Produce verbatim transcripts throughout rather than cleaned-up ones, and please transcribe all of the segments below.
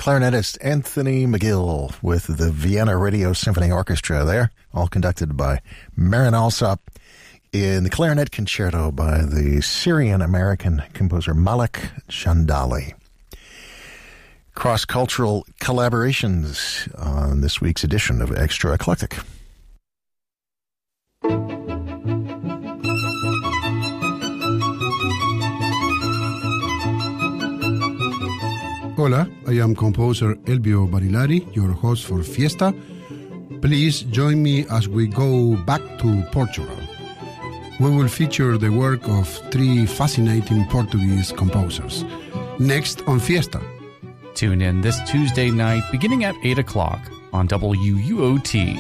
clarinetist Anthony McGill with the Vienna Radio Symphony Orchestra there, all conducted by Marin Alsop in the clarinet concerto by the Syrian-American composer Malek Jandali. Cross-cultural collaborations on this week's edition of Extra Eclectic. Hola, I am composer Elvio Barilari, your host for Fiesta. Please join me as we go back to Portugal. We will feature the work of three fascinating Portuguese composers. Next on Fiesta. Tune in this Tuesday night beginning at eight o'clock on W U O T.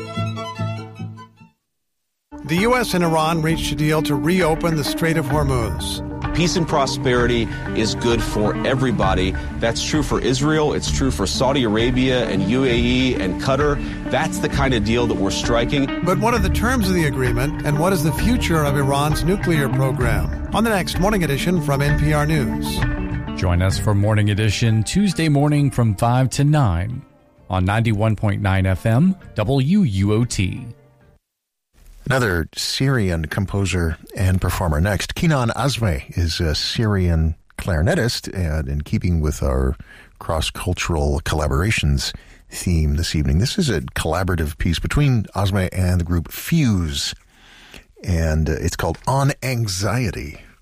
The U S and Iran reached a deal to reopen the Strait of Hormuz. Peace and prosperity is good for everybody. That's true for Israel. It's true for Saudi Arabia and U A E and Qatar. That's the kind of deal that we're striking. But what are the terms of the agreement, and what is the future of Iran's nuclear program? On the next Morning Edition from N P R News. Join us for Morning Edition Tuesday morning from five to nine on ninety-one point nine F M W U O T. Another Syrian composer and performer next. Kenan Azmeh is a Syrian clarinetist, and in keeping with our cross-cultural collaborations theme this evening, this is a collaborative piece between Azmeh and the group Fuse, and uh, it's called On Anxiety.